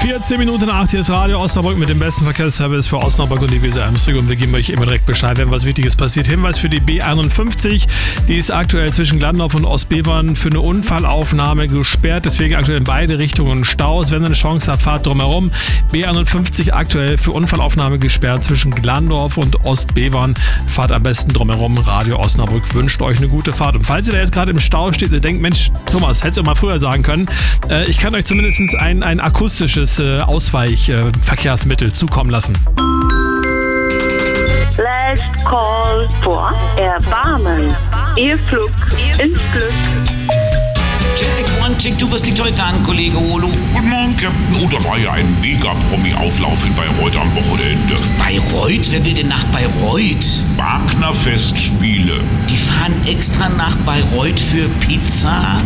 14 Minuten nach 8, hier ist Radio Osnabrück mit dem besten Verkehrsservice für Osnabrück und die Weser Eimsring. Und wir geben euch immer direkt Bescheid, wenn was Wichtiges passiert. Hinweis für die B51, die ist aktuell zwischen Glandorf und Ostbevern für eine Unfallaufnahme gesperrt. Deswegen aktuell in beide Richtungen Staus. Wenn ihr eine Chance habt, fahrt drumherum. B51 aktuell für Unfallaufnahme gesperrt zwischen Glandorf und Ostbevern. Fahrt am besten drumherum. Radio Osnabrück wünscht euch eine gute Fahrt. Und falls ihr da jetzt gerade im Stau steht und denkt, Mensch, Thomas, hättest du mal früher sagen können, ich kann euch zumindest ein akustisches Ausweichverkehrsmittel zukommen lassen. Last call for Erbarmen. Ihr Flug ins Glück. Check, du, was liegt heute an, Kollege Olo? Guten Morgen, Captain. Oh, da war ja ein Mega-Promi-Auflauf in Bayreuth am Wochenende. Bayreuth? Wer will denn nach Bayreuth? Wagner-Festspiele. Die fahren extra nach Bayreuth für Pizza?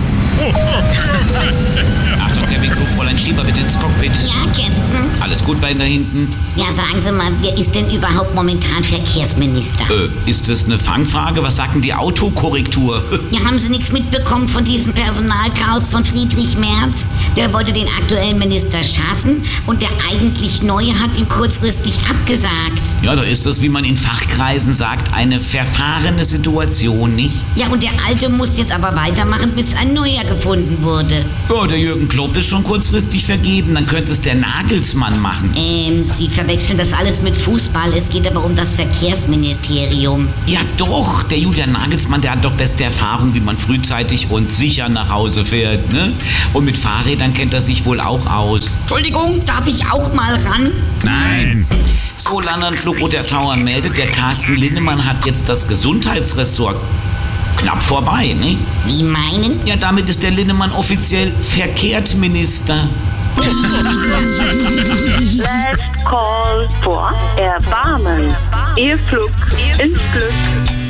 Achtung, Kevin, Fräulein Schieber, bitte ins Cockpit. Ja, Captain. Alles gut bei Ihnen da hinten? Ja, sagen Sie mal, wer ist denn überhaupt momentan Verkehrsminister? Ist das eine Fangfrage? Was sagt denn die Autokorrektur? Ja, haben Sie nichts mitbekommen von diesem Personalchaos von Friedrich Merz? Der wollte den aktuellen Minister schassen und der eigentlich Neue hat ihm kurzfristig abgesagt. Ja, da ist das, wie man in Fachkreisen sagt, eine verfahrene Situation, nicht? Ja, und der Alte muss jetzt aber weitermachen, bis ein Neuer gefunden wurde. Ja, der Jürgen Klopp ist schon kurzfristig vergeben, dann könnte es der Nagelsmann machen. Sie verwechseln das alles mit Fußball, es geht aber um das Verkehrsministerium. Ja doch, der Julian Nagelsmann, der hat doch beste Erfahrung, wie man frühzeitig und sicher nach Hause fährt, ne? Und mit Fahrrädern kennt er sich wohl auch aus. Entschuldigung, darf ich auch mal ran? Nein. So, Landernflug Roter Tower meldet, der Carsten Linnemann hat jetzt das Gesundheitsressort knapp vorbei, ne? Wie meinen? Ja, damit ist der Linnemann offiziell Verkehrsminister. Last call for Erbarmen. Ihr Flug ins Glück.